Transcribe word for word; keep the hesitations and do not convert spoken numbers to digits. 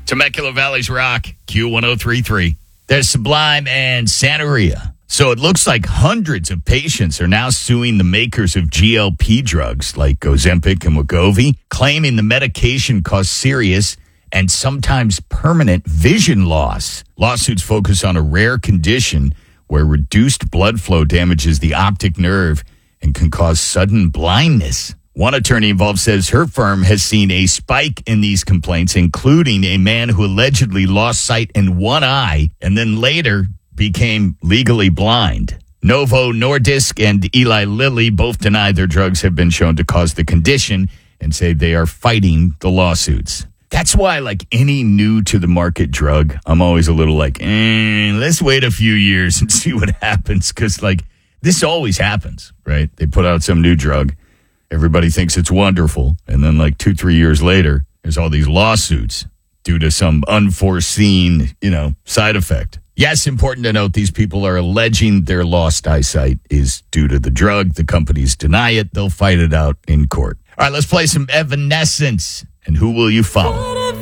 Temecula Valley's Rock, Q one oh three point three. There's Sublime and Santeria. So it looks like hundreds of patients are now suing the makers of G L P drugs like Ozempic and Wegovy, claiming the medication caused serious and sometimes permanent vision loss. Lawsuits focus on a rare condition where reduced blood flow damages the optic nerve and can cause sudden blindness. One attorney involved says her firm has seen a spike in these complaints, including a man who allegedly lost sight in one eye and then later became legally blind. Novo Nordisk and Eli Lilly both deny their drugs have been shown to cause the condition and say they are fighting the lawsuits. That's why, like any new to the market drug, I'm always a little like, eh, let's wait a few years and see what happens. Because, like, this always happens, right? They put out some new drug. Everybody thinks it's wonderful. And then, like, two, three years later, there's all these lawsuits due to some unforeseen, you know, side effect. Yes, important to note, these people are alleging their lost eyesight is due to the drug. The companies deny it. They'll fight it out in court. All right, let's play some Evanescence. And who will you follow?